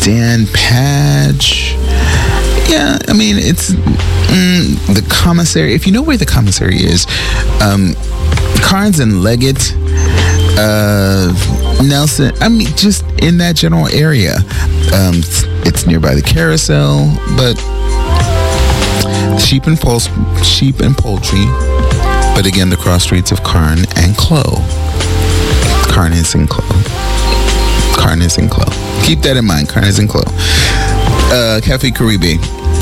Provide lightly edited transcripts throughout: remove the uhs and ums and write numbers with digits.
Dan Patch. Yeah, I mean, it's the commissary. If you know where the commissary is, Carnes and Leggett, Nelson, I mean, just in that general area. It's nearby the Carousel, but sheep and poultry, but again, the cross streets of Carn and Clough. Carnes and Clough. Keep that in mind, Carnes and Clough. Cafe Caribe.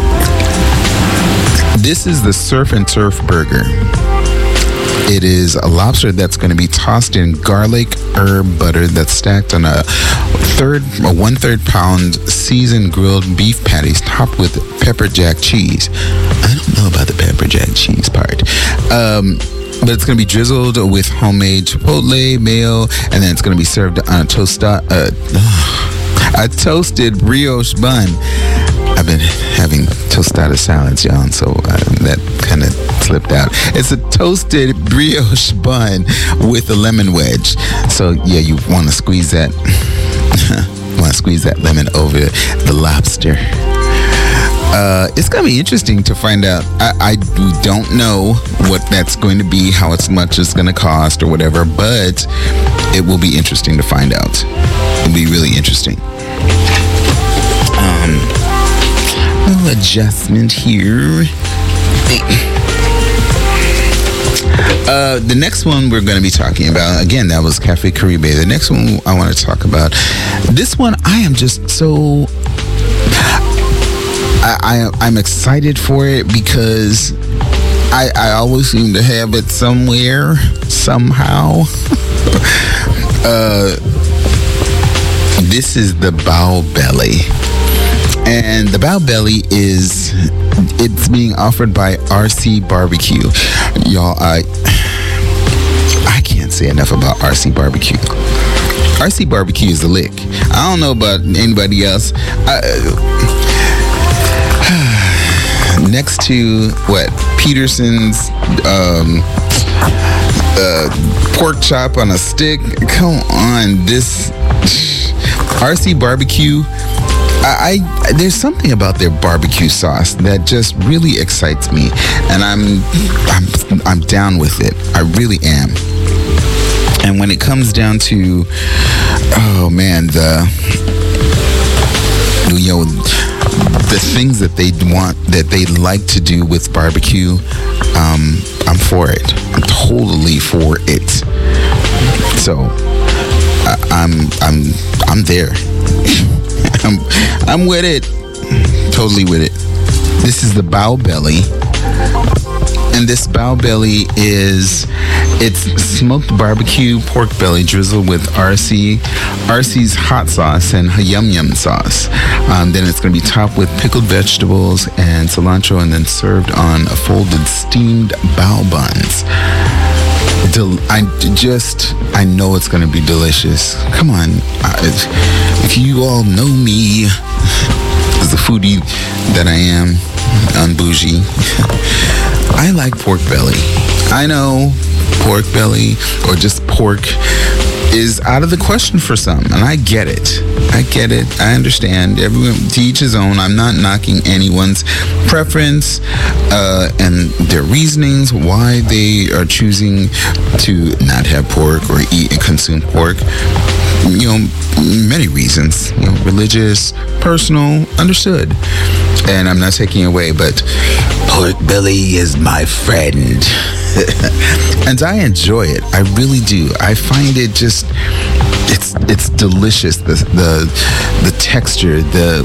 This is the Surf and Turf Burger. It is a lobster that's going to be tossed in garlic herb butter that's stacked on a 1/3 pound seasoned grilled beef patties topped with pepper jack cheese. I don't know about the pepper jack cheese part. But it's going to be drizzled with homemade chipotle mayo, and then it's going to be served on a toasted brioche bun. I've been having tostada salads, y'all, so that kind of slipped out. It's a toasted brioche bun with a lemon wedge. So yeah, you want to squeeze that. Lemon over the lobster. It's gonna be interesting to find out. We don't know what that's going to be, how much it's gonna cost or whatever, but it will be interesting to find out. It'll be really interesting. Little adjustment here. The next one we're going to be talking about, again, that was Cafe Caribe. The next one I want to talk about, this one I am just so... I'm excited for it because I always seem to have it somewhere, somehow. This is the Bao Belly. And the Bao Belly it's being offered by RC Barbecue. Y'all, I can't say enough about RC Barbecue. RC Barbecue is a lick. I don't know about anybody else. Next to Peterson's pork chop on a stick. Come on, this RC Barbecue. There's something about their barbecue sauce that just really excites me, and I'm down with it. I really am. And when it comes down to, oh man, the things that they like to do with barbecue, I'm for it. I'm totally for it. So I'm there. I'm with it. Totally with it. This is the Bao Belly. And this Bao Belly it's smoked barbecue pork belly drizzled with RC's hot sauce and Yum Yum sauce. Then it's going to be topped with pickled vegetables and cilantro, and then served on a folded steamed bao buns. I know it's going to be delicious. Come on. If you all know me as a foodie that I am, on bougie, I like pork belly. I know pork belly or just pork is out of the question for some, and I get it. I understand. Everyone, to each his own. I'm not knocking anyone's preference and their reasonings why they are choosing to not have pork or eat and consume pork. Many reasons. Religious, personal, understood. And I'm not taking away, but pork belly is my friend. And I enjoy it. I really do. I find it just, it's delicious. The texture, the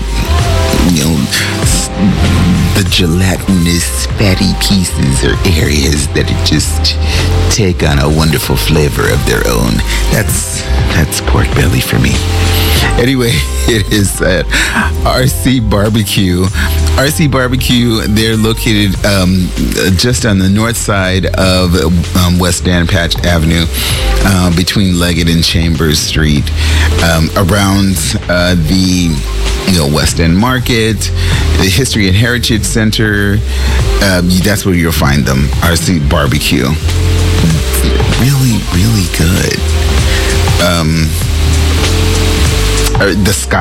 gelatinous fatty pieces or areas that just take on a wonderful flavor of their own. That's pork belly for me. Anyway, it is at RC Barbecue. RC Barbecue, they're located just on the north side of West Dan Patch Avenue, between Leggett and Chambers Street, around the West End Market, the History and Heritage Center. That's where you'll find them. RC Barbecue. Really, really good. The